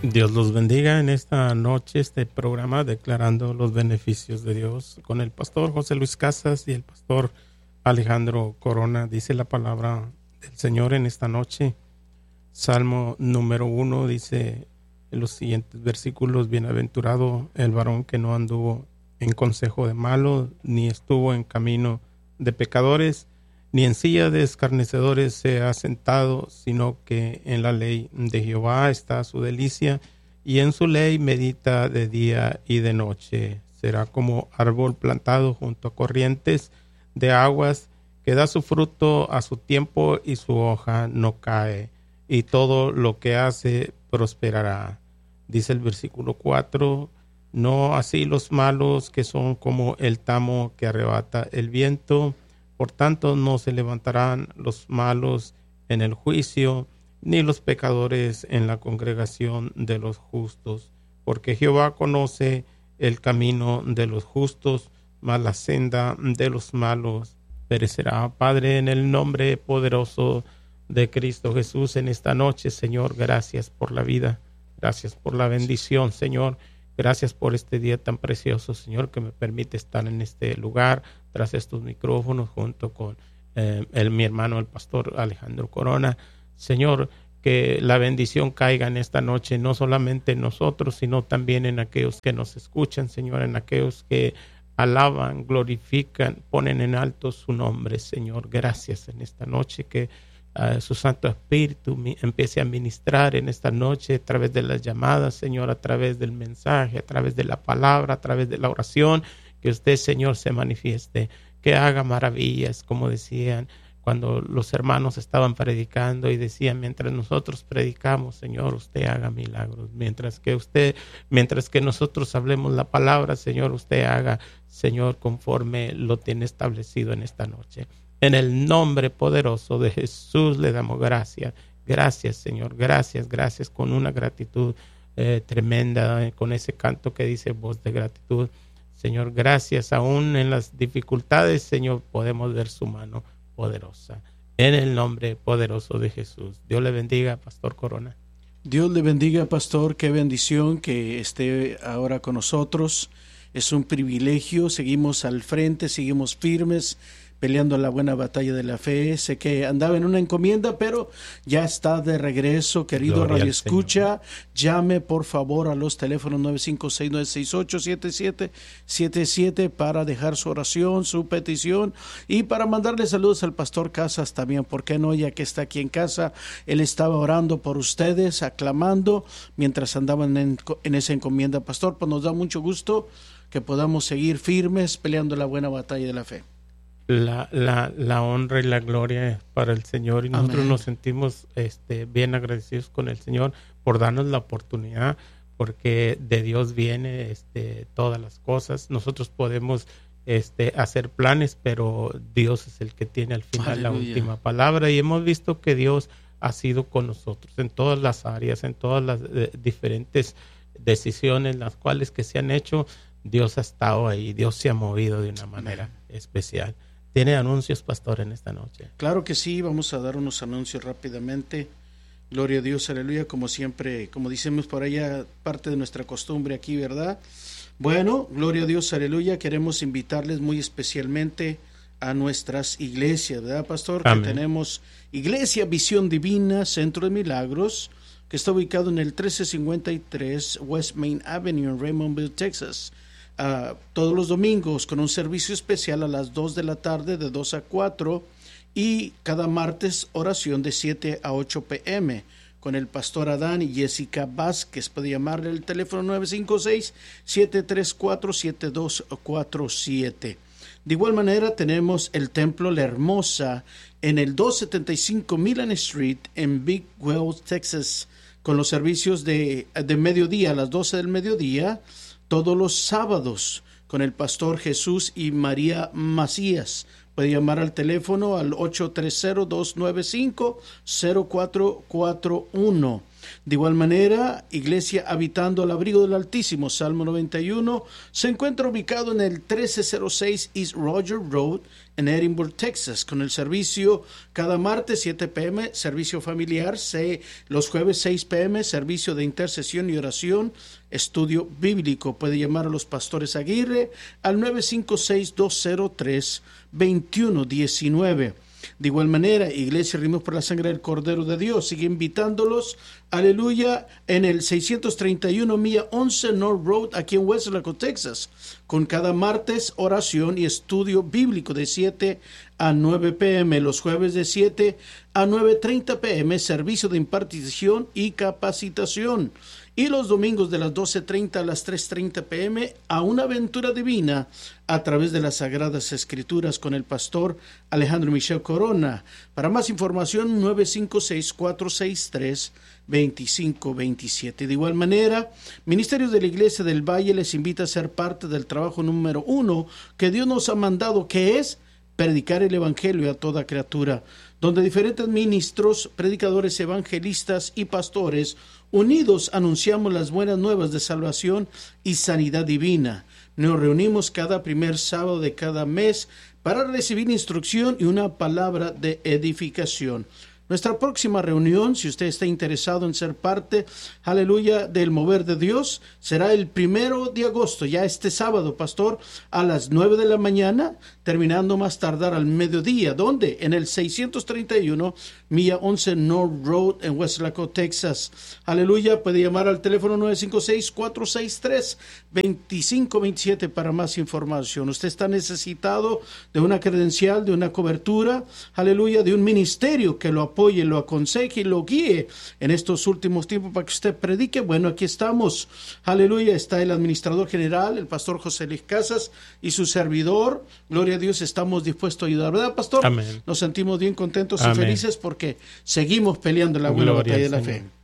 Dios los bendiga en esta noche, este programa declarando los beneficios de Dios con el pastor José Luis Casas y el pastor Alejandro Corona. Dice la palabra del Señor en esta noche. Salmo número 1 dice en los siguientes versículos: bienaventurado el varón que no anduvo en consejo de malos, ni estuvo en camino de pecadores, ni en silla de escarnecedores se ha sentado, sino que en la ley de Jehová está su delicia, y en su ley medita de día y de noche. Será como árbol plantado junto a corrientes de aguas, que da su fruto a su tiempo y su hoja no cae, y todo lo que hace prosperará. Dice el versículo 4, no así los malos, que son como el tamo que arrebata el viento. Por tanto, no se levantarán los malos en el juicio, ni los pecadores en la congregación de los justos. Porque Jehová conoce el camino de los justos, mas la senda de los malos perecerá. Padre, en el nombre poderoso de Cristo Jesús, en esta noche, Señor, gracias por la vida, gracias por la bendición, Señor. Gracias por este día tan precioso, Señor, que me permite estar en este lugar, tras estos micrófonos, junto con mi hermano, el pastor Alejandro Corona. Señor, que la bendición caiga en esta noche, no solamente en nosotros, sino también en aquellos que nos escuchan, Señor, en aquellos que alaban, glorifican, ponen en alto su nombre, Señor. Gracias en esta noche, que su Santo Espíritu empiece a ministrar en esta noche a través de las llamadas, Señor, a través del mensaje, a través de la palabra, a través de la oración, que usted, Señor, se manifieste, que haga maravillas, como decían cuando los hermanos estaban predicando y decían: mientras nosotros predicamos, Señor, usted haga milagros, mientras que nosotros hablemos la palabra, Señor, usted haga, Señor, conforme lo tiene establecido en esta noche. En el nombre poderoso de Jesús le damos gracias. Gracias, Señor. Gracias con una gratitud tremenda, con ese canto que dice voz de gratitud. Señor, gracias. Aún en las dificultades, Señor, podemos ver su mano poderosa. En el nombre poderoso de Jesús. Dios le bendiga, Pastor Corona. Dios le bendiga, Pastor. Qué bendición que esté ahora con nosotros. Es un privilegio. Seguimos al frente, seguimos firmes, peleando la buena batalla de la fe. Sé que andaba en una encomienda, pero ya está de regreso, querido Radio Escucha. Llame por favor a los teléfonos 956-968-7777 para dejar su oración, su petición, y para mandarle saludos al pastor Casas también. ¿Por qué no? Ya que está aquí en casa, él estaba orando por ustedes, aclamando mientras andaban en esa encomienda. Pastor, pues nos da mucho gusto que podamos seguir firmes peleando la buena batalla de la fe. La honra y la gloria es para el Señor, y nosotros Amén. Nos sentimos bien agradecidos con el Señor por darnos la oportunidad, porque de Dios viene todas las cosas. Nosotros podemos hacer planes, pero Dios es el que tiene al final Aleluya. La última palabra, y hemos visto que Dios ha sido con nosotros en todas las áreas, en todas las diferentes decisiones las cuales que se han hecho. Dios ha estado ahí, Dios se ha movido de una manera especial. ¿Tiene anuncios, pastor, en esta noche? Claro que sí, vamos a dar unos anuncios rápidamente. Gloria a Dios, aleluya, como siempre, como decimos por allá, parte de nuestra costumbre aquí, ¿verdad? Bueno, gloria a Dios, aleluya, queremos invitarles muy especialmente a nuestras iglesias, ¿verdad, pastor? Amén. Que tenemos Iglesia Visión Divina, Centro de Milagros, que está ubicado en el 1353 West Main Avenue en Raymondville, Texas. Todos los domingos con un servicio especial a las 2 de la tarde de 2 a 4, y cada martes oración de 7 a 8 p.m. con el pastor Adán y Jessica Vázquez. Puede llamarle el teléfono 956-734-7247. De igual manera tenemos el Templo La Hermosa en el 275 Millen Street en Big Wells, Texas, con los servicios de mediodía a las 12 del mediodía, todos los sábados, con el pastor Jesús y María Macías. Puede llamar al teléfono al 830-295-0441. De igual manera, Iglesia Habitando al Abrigo del Altísimo, Salmo 91, se encuentra ubicado en el 1306 East Roger Road, en Edinburgh, Texas, con el servicio cada martes 7 p.m., servicio familiar, los jueves 6 p.m., servicio de intercesión y oración, estudio bíblico. Puede llamar a los pastores Aguirre al 956-203-2119. De igual manera, Iglesia Redimidos por la Sangre del Cordero de Dios sigue invitándolos, aleluya, en el 631 Milla 11 North Road, aquí en Weslaco, Texas, con cada martes oración y estudio bíblico de 7 a 9 p.m., los jueves de 7 a 9:30 p.m., servicio de impartición y capacitación, y los domingos de las 12:30 a las 3:30 p.m. a una aventura divina a través de las Sagradas Escrituras con el pastor Alejandro Michel Corona. Para más información, 956-463-2527. De igual manera, Ministerios de la Iglesia del Valle les invita a ser parte del trabajo número 1 que Dios nos ha mandado, que es predicar el Evangelio a toda criatura, donde diferentes ministros, predicadores, evangelistas y pastores unidos anunciamos las buenas nuevas de salvación y sanidad divina. Nos reunimos cada primer sábado de cada mes para recibir instrucción y una palabra de edificación. Nuestra próxima reunión, si usted está interesado en ser parte, aleluya, del mover de Dios, será el 1 de agosto, ya este sábado, pastor, a las 9 de la mañana, terminando más tardar al mediodía. ¿Dónde? En el 631 Milla 11 North Road en Weslaco, Texas. Aleluya, puede llamar al teléfono 956-463-2527 para más información. Usted está necesitado de una credencial, de una cobertura, aleluya, de un ministerio que lo apoye, lo aconseje y lo guíe en estos últimos tiempos para que usted predique. Bueno, aquí estamos, aleluya, está el administrador general, el pastor José Luis Casas, y su servidor. Gloria a Dios, estamos dispuestos a ayudar, ¿verdad, pastor? Amén. Nos sentimos bien contentos Amén. y felices porque seguimos peleando la buena Gloria batalla de la al fe. Señor.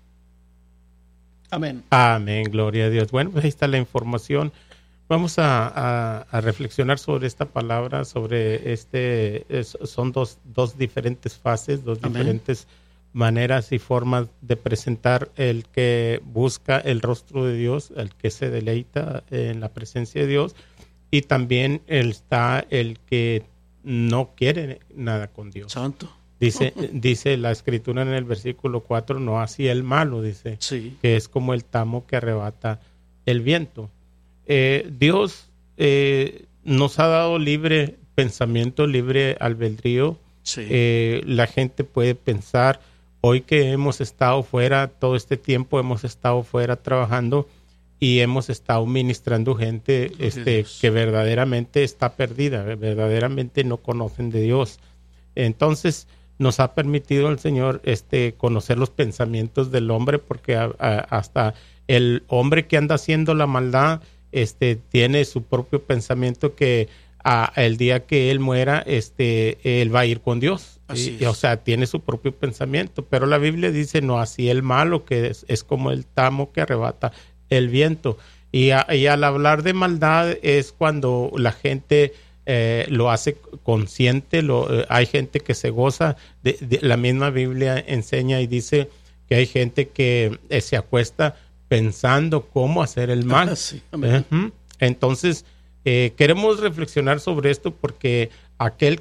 Amén. Amén, gloria a Dios. Bueno, pues ahí está la información. Vamos a reflexionar sobre esta palabra, sobre son dos diferentes fases, dos Amén. diferentes maneras y formas de presentar el que busca el rostro de Dios, el que se deleita en la presencia de Dios, y también está el que no quiere nada con Dios. Santo. Dice la escritura en el versículo 4, no así el malo, dice, Sí. que es como el tamo que arrebata el viento. Dios nos ha dado libre pensamiento, libre albedrío. Sí. La gente puede pensar, hoy que hemos estado fuera, todo este tiempo hemos estado fuera trabajando y hemos estado ministrando gente que verdaderamente está perdida, verdaderamente no conocen de Dios. Entonces nos ha permitido el Señor conocer los pensamientos del hombre, porque hasta el hombre que anda haciendo la maldad tiene su propio pensamiento, que el día que él muera él va a ir con Dios. O sea, tiene su propio pensamiento, pero la Biblia dice no así el malo, que es como el tamo que arrebata el viento. Y al hablar de maldad es cuando la gente lo hace consciente, hay gente que se goza de la misma Biblia enseña y dice que hay gente que se acuesta pensando cómo hacer el mal. Sí, entonces queremos reflexionar sobre esto, porque aquel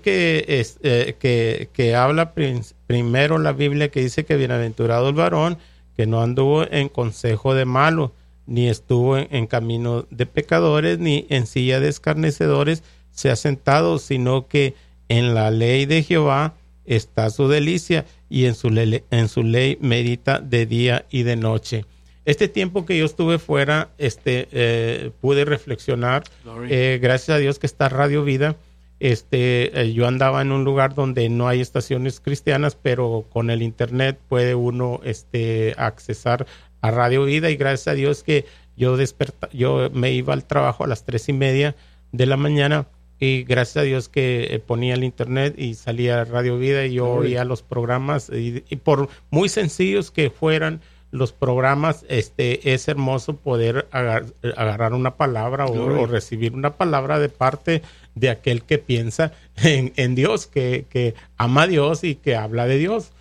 que habla primero la Biblia, que dice que bienaventurado el varón que no anduvo en consejo de malo, ni estuvo en camino de pecadores, ni en silla de escarnecedores se ha sentado, sino que en la ley de Jehová está su delicia, y en su ley medita de día y de noche. Este tiempo que yo estuve fuera, pude reflexionar, gracias a Dios que está Radio Vida. Yo andaba en un lugar donde no hay estaciones cristianas, pero con el internet puede uno accesar a Radio Vida, y gracias a Dios que yo me iba al trabajo a las 3:30 de la mañana, y gracias a Dios que ponía el internet y salía Radio Vida, y yo oía los programas, y por muy sencillos que fueran los programas, es hermoso poder agarrar una palabra o recibir una palabra de parte de aquel que piensa en Dios, que ama a Dios y que habla de Dios.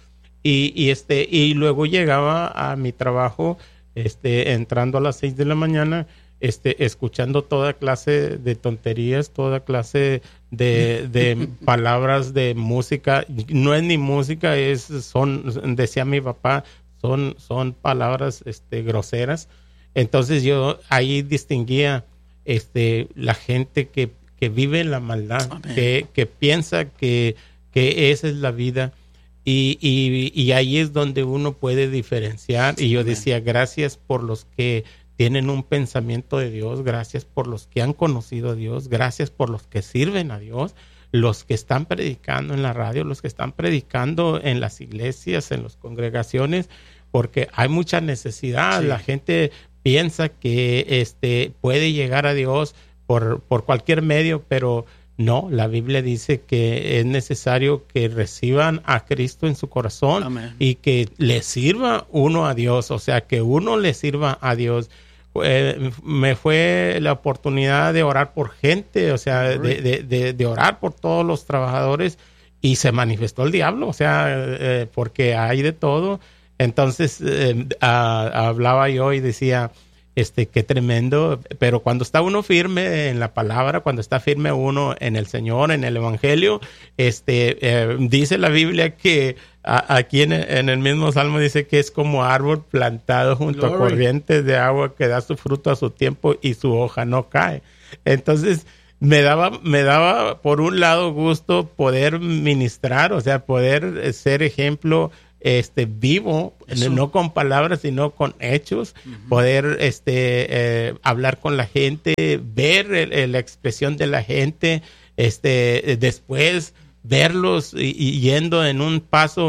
Y luego llegaba a mi trabajo, entrando a las 6 de la mañana, escuchando toda clase de tonterías, toda clase de palabras de música. No es ni música, decía mi papá, son palabras groseras. Entonces yo ahí distinguía la gente que vive en la maldad, que piensa que esa es la vida. Y ahí es donde uno puede diferenciar. Y yo decía, gracias por los que tienen un pensamiento de Dios, gracias por los que han conocido a Dios, gracias por los que sirven a Dios, los que están predicando en la radio, los que están predicando en las iglesias, en las congregaciones, porque hay mucha necesidad. Sí. La gente piensa que puede llegar a Dios por cualquier medio, pero no, la Biblia dice que es necesario que reciban a Cristo en su corazón. Amén. Y que le sirva uno a Dios, o sea, que uno le sirva a Dios. Me fue la oportunidad de orar por gente, o sea, de orar por todos los trabajadores, y se manifestó el diablo, o sea, porque hay de todo. Entonces hablaba yo y decía, qué tremendo, pero cuando está uno firme en la palabra, cuando está firme uno en el Señor, en el Evangelio, dice la Biblia que aquí en el mismo Salmo dice que es como árbol plantado junto a corrientes de agua, que da su fruto a su tiempo y su hoja no cae. Entonces me daba por un lado gusto poder ministrar, o sea, poder ser ejemplo vivo, eso. No con palabras, sino con hechos. Uh-huh. Poder hablar con la gente, ver la expresión de la gente, después verlos y yendo en un paso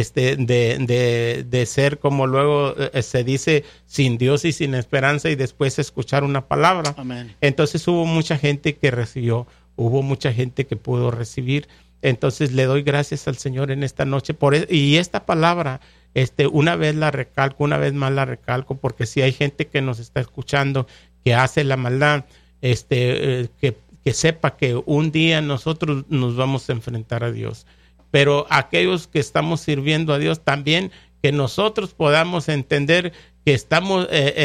de ser, como luego se dice, sin Dios y sin esperanza, y después escuchar una palabra. Amén. Entonces hubo mucha gente que recibió, hubo mucha gente que pudo recibir. Entonces le doy gracias al Señor en esta noche y esta palabra, una vez la recalco, una vez más la recalco, porque si hay gente que nos está escuchando que hace la maldad, que sepa que un día nosotros nos vamos a enfrentar a Dios. Pero aquellos que estamos sirviendo a Dios también, que nosotros podamos entender que estamos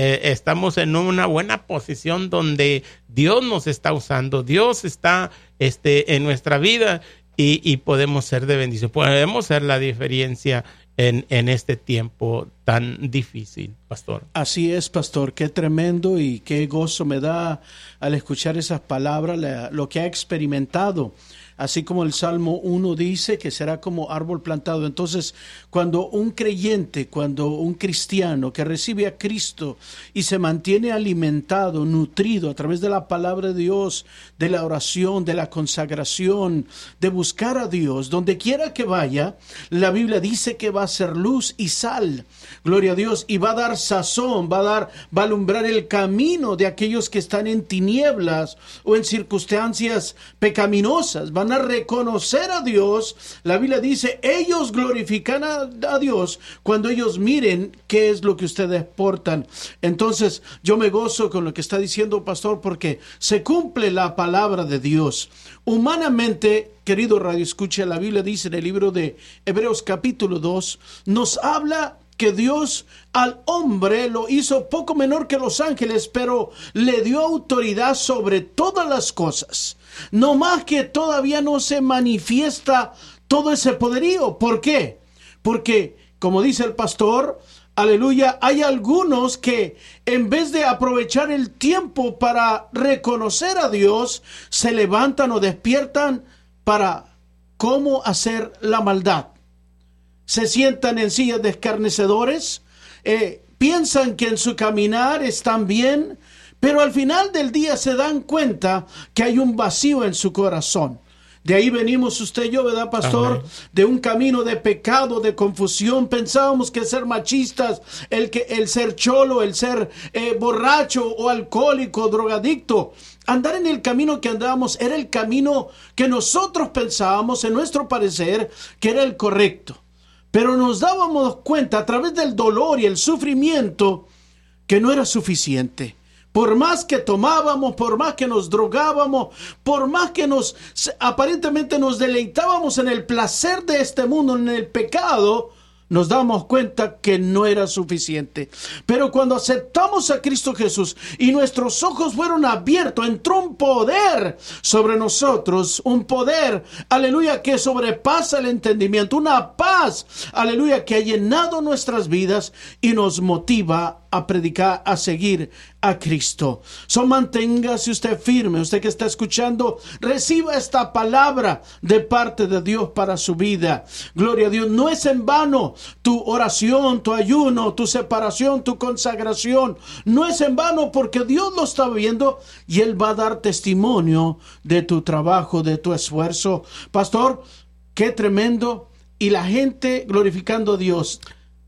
en una buena posición donde Dios nos está usando, Dios está en nuestra vida. Y podemos ser de bendición, podemos ser la diferencia en este tiempo tan difícil, pastor. Así es, pastor, qué tremendo y qué gozo me da al escuchar esas palabras, lo que ha experimentado. Así como el Salmo 1 dice que será como árbol plantado. Entonces, cuando un creyente, cuando un cristiano que recibe a Cristo y se mantiene alimentado, nutrido a través de la palabra de Dios, de la oración, de la consagración, de buscar a Dios, donde quiera que vaya, la Biblia dice que va a ser luz y sal. Gloria a Dios. Y va a dar sazón, va a alumbrar el camino de aquellos que están en tinieblas o en circunstancias pecaminosas. Van a reconocer a Dios. La Biblia dice, ellos glorifican a Dios cuando ellos miren qué es lo que ustedes portan. Entonces, yo me gozo con lo que está diciendo pastor, porque se cumple la palabra de Dios. Humanamente, querido radio escucha, la Biblia dice en el libro de Hebreos capítulo 2, nos habla que Dios al hombre lo hizo poco menor que los ángeles, pero le dio autoridad sobre todas las cosas. No más que todavía no se manifiesta todo ese poderío. ¿Por qué? Porque, como dice el pastor, aleluya, hay algunos que en vez de aprovechar el tiempo para reconocer a Dios, se levantan o despiertan para cómo hacer la maldad. Se sientan en sillas de escarnecedores, piensan que en su caminar están bien, pero al final del día se dan cuenta que hay un vacío en su corazón. De ahí venimos usted y yo, ¿verdad, pastor? Amén. De un camino de pecado, de confusión. Pensábamos que ser machistas, el ser cholo, el ser borracho o alcohólico, drogadicto, andar en el camino que andábamos era el camino que nosotros pensábamos, en nuestro parecer, que era el correcto. Pero nos dábamos cuenta a través del dolor y el sufrimiento que no era suficiente. Por más que tomábamos, por más que nos drogábamos, por más que aparentemente nos deleitábamos en el placer de este mundo, en el pecado, nos damos cuenta que no era suficiente. Pero cuando aceptamos a Cristo Jesús y nuestros ojos fueron abiertos, entró un poder sobre nosotros, un poder, aleluya, que sobrepasa el entendimiento, una paz, aleluya, que ha llenado nuestras vidas y nos motiva a predicar, a seguir a Cristo. Manténgase usted firme, usted que está escuchando, reciba esta palabra de parte de Dios para su vida. Gloria a Dios. No es en vano tu oración, tu ayuno, tu separación, tu consagración. No es en vano, porque Dios lo está viendo y Él va a dar testimonio de tu trabajo, de tu esfuerzo. Pastor, qué tremendo. Y la gente glorificando a Dios.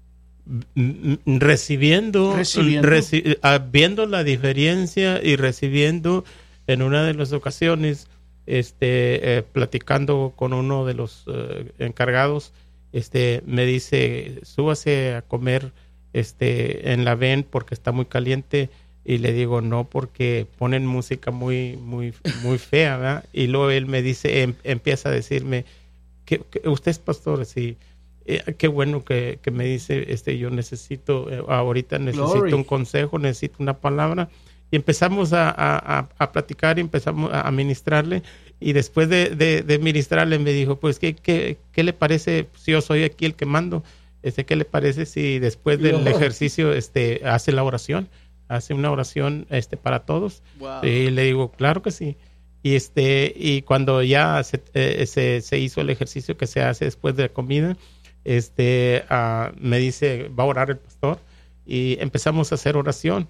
Recibiendo. Viendo la diferencia y recibiendo. En una de las ocasiones, platicando con uno de los encargados, me dice, súbase a comer en la ven porque está muy caliente. Y le digo, no, porque ponen música muy, muy, muy fea, ¿verdad? Y luego él me dice, empieza a decirme, que usted es pastor, sí. Qué bueno que me dice, yo ahorita necesito un consejo, necesito una palabra. Y empezamos a platicar y empezamos a ministrarle. Y después de ministrarle me dijo, pues, ¿qué le parece si yo soy aquí el que mando? ¿Qué le parece si después del ejercicio hace la oración? Hace una oración para todos. Wow. Y le digo, claro que sí. Y cuando ya se hizo el ejercicio que se hace después de la comida, me dice, va a orar el pastor, y empezamos a hacer oración.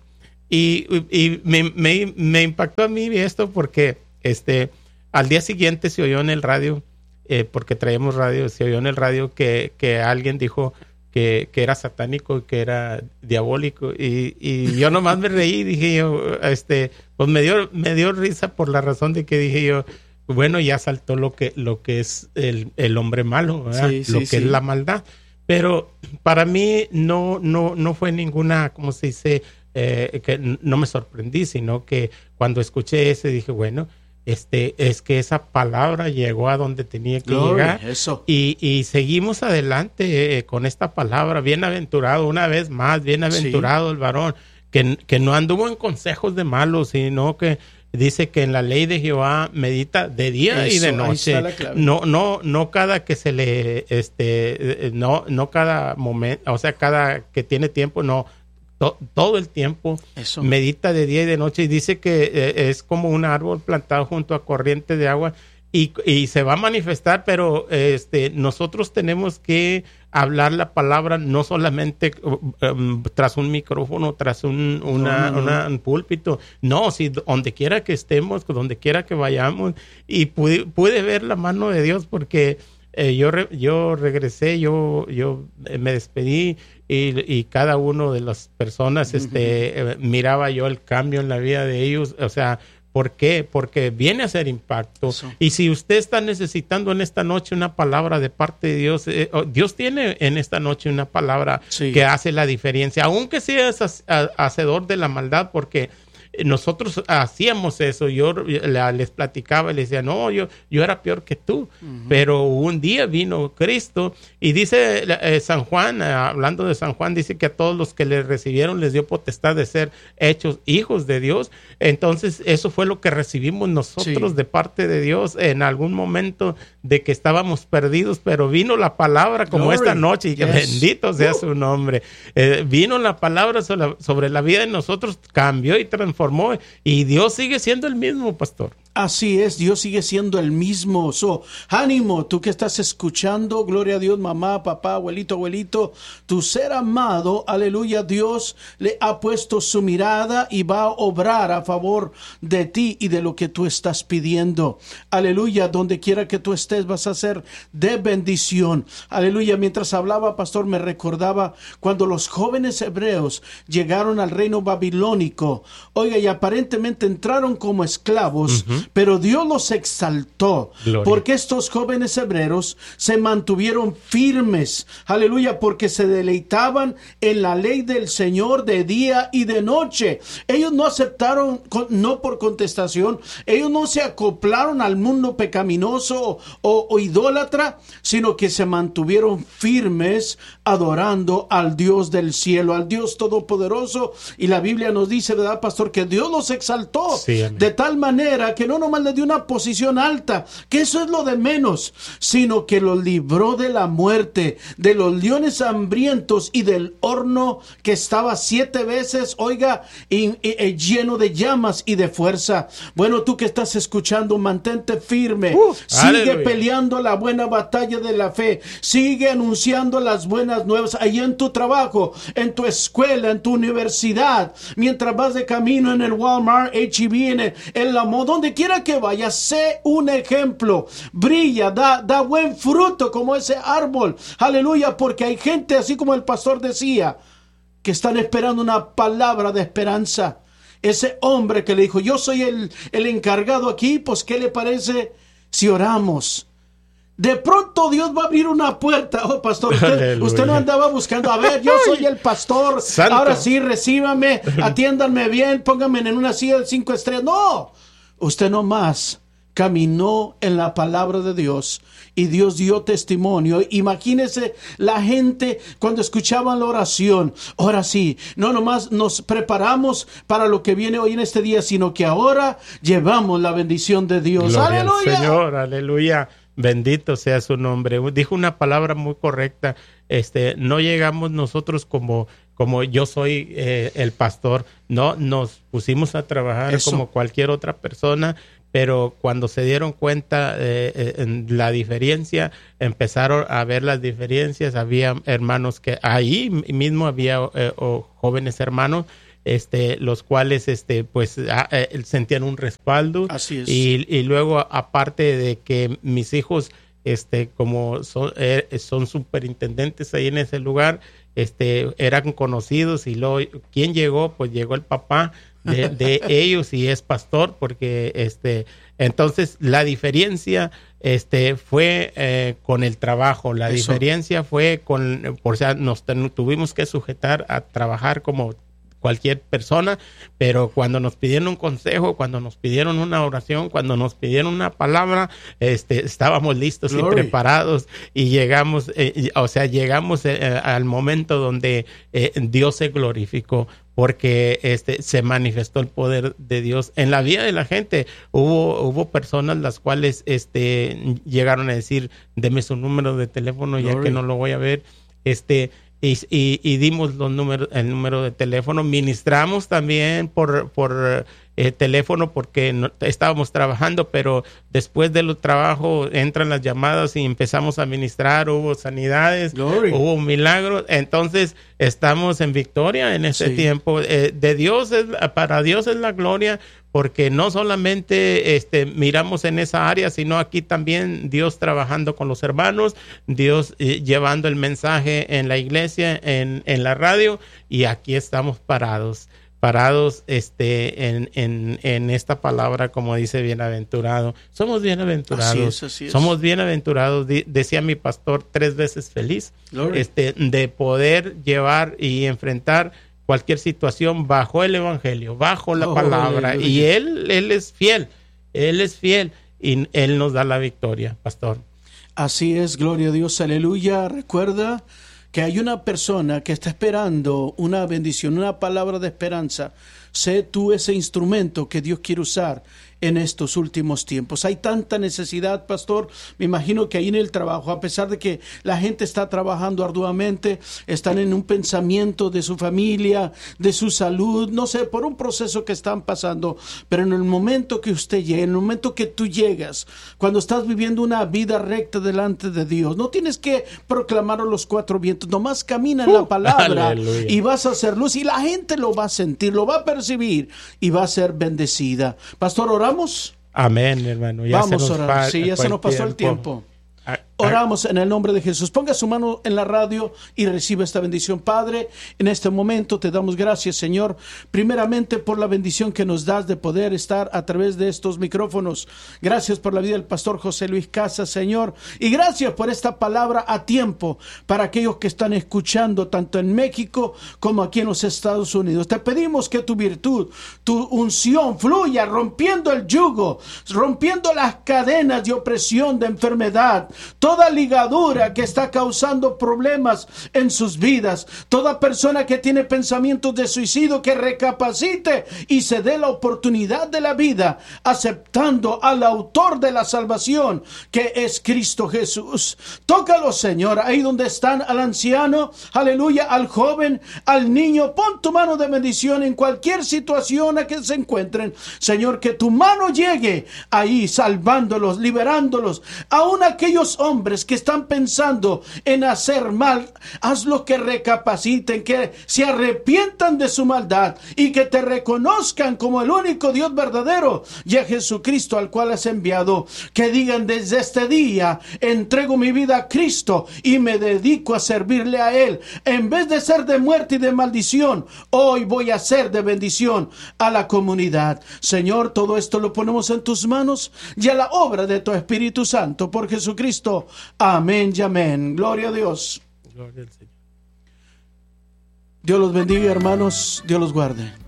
Y me impactó a mí esto porque al día siguiente se oyó en el radio, porque traíamos radio, se oyó en el radio que alguien dijo que era satánico, que era diabólico, y yo nomás me reí. Dije yo, pues me dio risa por la razón de que dije yo, bueno, ya saltó lo que es el hombre malo, ¿verdad? Lo que es la maldad. Pero para mí no fue ninguna, ¿cómo se dice? Que no me sorprendí, sino que cuando escuché ese dije, bueno, es que esa palabra llegó a donde tenía que llegar. Eso. Y seguimos adelante con esta palabra. Bienaventurado, una vez más, bienaventurado el varón que no anduvo en consejos de malos, sino que dice que en la ley de Jehová medita de día y de noche. No cada que se le no cada momento, o sea, cada que tiene tiempo, no, todo el tiempo. Eso. Medita de día y de noche, y dice que es como un árbol plantado junto a corriente de agua, y se va a manifestar, pero nosotros tenemos que hablar la palabra no solamente tras un micrófono, tras un púlpito. No, si donde quiera que estemos, donde quiera que vayamos, y pude ver la mano de Dios, porque yo regresé, yo me despedí, y cada uno de las personas miraba yo el cambio en la vida de ellos. O sea, ¿por qué? Porque viene a hacer impacto. Eso. Y si usted está necesitando en esta noche una palabra de parte de Dios, Dios tiene en esta noche una palabra que hace la diferencia, aunque seas hacedor de la maldad, porque nosotros hacíamos eso. Yo les platicaba y les decía, no, yo era peor que tú. Pero un día vino Cristo, y dice San Juan, hablando de San Juan, dice que a todos los que le recibieron les dio potestad de ser hechos hijos de Dios. Entonces eso fue lo que recibimos nosotros de parte de Dios en algún momento de que estábamos perdidos, pero vino la palabra como esta noche, y que bendito sea su nombre. Vino la palabra sobre la vida de nosotros, cambió y transformó, y Dios sigue siendo el mismo, pastor. Así es, Dios sigue siendo el mismo. Ánimo, tú que estás escuchando, gloria a Dios, mamá, papá, abuelito, tu ser amado, aleluya, Dios le ha puesto su mirada y va a obrar a favor de ti y de lo que tú estás pidiendo. Aleluya, donde quiera que tú estés vas a ser de bendición. Aleluya, mientras hablaba, pastor, me recordaba cuando los jóvenes hebreos llegaron al reino babilónico, oiga, y aparentemente entraron como esclavos, pero Dios los exaltó. Gloria. Porque estos jóvenes hebreos se mantuvieron firmes, aleluya, porque se deleitaban en la ley del Señor de día y de noche. Ellos no aceptaron, no por contestación, ellos no se acoplaron al mundo pecaminoso o idólatra, sino que se mantuvieron firmes adorando al Dios del cielo, al Dios todopoderoso. Y la Biblia nos dice, ¿verdad, pastor?, que Dios los exaltó de tal manera que no nomás les dio una posición alta, que eso es lo de menos, sino que los libró de la muerte, de los leones hambrientos y del horno que estaba 7 veces, oiga, lleno de llamas y de fuerza. Bueno, tú que estás escuchando, mantente firme, sigue peleando la buena batalla de la fe, sigue anunciando las buenas nuevas ahí en tu trabajo, en tu escuela, en tu universidad, mientras vas de camino en el Walmart, H-E-B, en la moda, donde quiera que vayas, sé un ejemplo, brilla, da buen fruto como ese árbol, aleluya, porque hay gente, así como el pastor decía, que están esperando una palabra de esperanza. Ese hombre que le dijo, yo soy el encargado aquí, pues ¿qué le parece si oramos? De pronto Dios va a abrir una puerta. Oh, pastor, usted no andaba buscando, a ver, yo soy el pastor, Santo. Ahora sí, recíbame, atiéndanme bien, pónganme en una silla de 5 estrellas. No, usted nomás caminó en la palabra de Dios y Dios dio testimonio. Imagínese la gente cuando escuchaban la oración. Ahora sí, no nomás nos preparamos para lo que viene hoy en este día, sino que ahora llevamos la bendición de Dios. Gloria ¡aleluya! Al Señor, aleluya. Bendito sea su nombre. Dijo una palabra muy correcta. No llegamos nosotros como yo soy el pastor. No, nos pusimos a trabajar como cualquier otra persona, pero cuando se dieron cuenta en la diferencia, empezaron a ver las diferencias. Había hermanos que ahí mismo había jóvenes hermanos, los cuales sentían un respaldo. Así es. Y luego, aparte de que mis hijos como son superintendentes ahí en ese lugar, eran conocidos, y luego ¿quién llegó? Pues llegó el papá de ellos y es pastor, porque entonces la diferencia fue con el trabajo. La diferencia fue nos tuvimos que sujetar a trabajar como cualquier persona, pero cuando nos pidieron un consejo, cuando nos pidieron una oración, cuando nos pidieron una palabra, estábamos listos y preparados, y llegamos al momento donde Dios se glorificó, porque se manifestó el poder de Dios en la vida de la gente. Hubo personas las cuales llegaron a decir, deme su número de teléfono, ya que no lo voy a ver, y dimos el número de teléfono. Ministramos también por teléfono, porque estábamos trabajando, pero después del trabajo entran las llamadas y empezamos a ministrar. Hubo sanidades, hubo milagros. Entonces estamos en victoria en este tiempo. Para Dios es la gloria, porque no solamente miramos en esa área, sino aquí también Dios trabajando con los hermanos, Dios llevando el mensaje en la iglesia, en la radio, y aquí estamos parados en esta palabra, como dice bienaventurado. Somos bienaventurados. Así es. Somos bienaventurados, decía mi pastor, 3 veces feliz, de poder llevar y enfrentar cualquier situación bajo el evangelio, bajo la palabra. Aleluya. Y él es fiel, y él nos da la victoria, pastor. Así es, gloria a Dios, aleluya. Recuerda que hay una persona que está esperando una bendición, una palabra de esperanza. Sé tú ese instrumento que Dios quiere usar en estos últimos tiempos. Hay tanta necesidad, pastor. Me imagino que ahí en el trabajo, a pesar de que la gente está trabajando arduamente, están en un pensamiento de su familia, de su salud, no sé, por un proceso que están pasando. Pero en el momento que usted llegue, en el momento que tú llegas, cuando estás viviendo una vida recta delante de Dios, no tienes que proclamar a los 4 vientos, nomás camina en la palabra, aleluya, y vas a hacer luz, y la gente lo va a sentir, lo va a percibir, y va a ser bendecida. Pastor, ¿oramos? Amén, hermano. Vamos a orar. Sí, ya se nos pasó el tiempo. Oramos en el nombre de Jesús. Ponga su mano en la radio y reciba esta bendición. Padre, en este momento te damos gracias, Señor, primeramente por la bendición que nos das de poder estar a través de estos micrófonos. Gracias por la vida del pastor José Luis Casas, Señor, y gracias por esta palabra a tiempo para aquellos que están escuchando tanto en México como aquí en los Estados Unidos. Te pedimos que tu virtud, tu unción fluya rompiendo el yugo, rompiendo las cadenas de opresión, de enfermedad, toda ligadura que está causando problemas en sus vidas, toda persona que tiene pensamientos de suicidio, que recapacite y se dé la oportunidad de la vida, aceptando al autor de la salvación, que es Cristo Jesús. Tócalo, Señor, ahí donde están, al anciano, aleluya, al joven, al niño. Pon tu mano de bendición en cualquier situación a que se encuentren, Señor, que tu mano llegue ahí, salvándolos, liberándolos, aún aquellos hombres que están pensando en hacer mal. Hazlo que recapaciten, que se arrepientan de su maldad y que te reconozcan como el único Dios verdadero y a Jesucristo al cual has enviado. Que digan: desde este día entrego mi vida a Cristo y me dedico a servirle a Él. En vez de ser de muerte y de maldición, hoy voy a ser de bendición a la comunidad. Señor, todo esto lo ponemos en tus manos y a la obra de tu Espíritu Santo, por Jesucristo. Amén y amén. Gloria a Dios. Gloria al Señor. Dios los bendiga, hermanos. Dios los guarde.